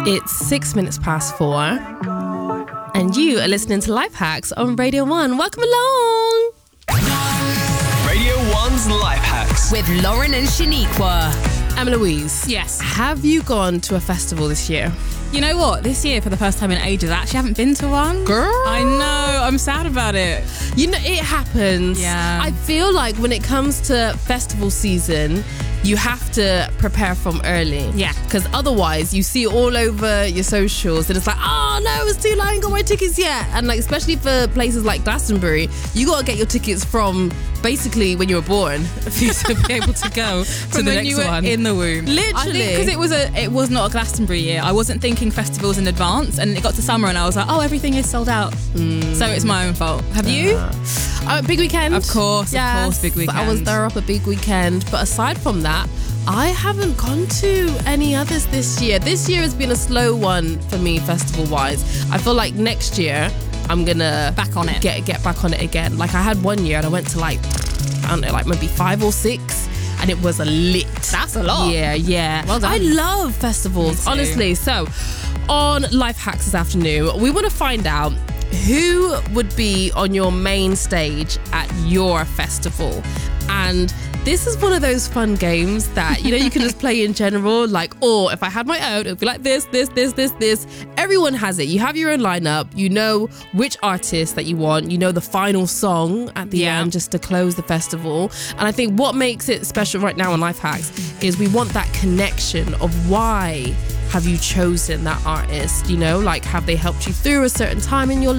It's 6 minutes past 4, and you are listening to Life Hacks on Radio 1. Welcome along! Radio 1's Life Hacks. With Lauren and Shaniqua. Emma Louise. Yes. Have you gone to a festival this year? You know what? This year, for the first time in ages, I actually haven't been to one. Girl. I know. I'm sad about it. You know, it happens. Yeah. I feel like when it comes to festival season, you have to prepare from early. Yeah. Because otherwise, you see it all over your socials, and it's like, oh no, it's too late, I ain't got my tickets yet. And like, especially for places like Glastonbury, you got to get your tickets from basically when you were born for you to be able to go to the when next you were one. in the womb. Literally. I think because it was not a Glastonbury year. I wasn't thinking festivals in advance, and it got to summer, and I was like, oh, everything is sold out. So it's my own fault. Have you? Big Weekend. Of course, Big Weekend. I was there up a Big Weekend. But aside from that, I haven't gone to any others this year. This year has been a slow one for me, festival-wise. I feel like next year, I'm going to Back on it. Get back on it again. Like, I had one year and I went to like, I don't know, like maybe 5 or 6. And it was a lit. That's a lot. Yeah. Well done. I love festivals, Me too. honestly. So, on Life Hacks this afternoon, we want to find out who would be on your main stage at your festival. And this is one of those fun games that, you know, you can just play in general. Like, or if I had my own, it would be like this. Everyone has it. You have your own lineup. You know which artist that you want. You know the final song at the end just to close the festival. And I think what makes it special right now on Life Hacks is we want that connection of why have you chosen that artist? You know, like, have they helped you through a certain time in your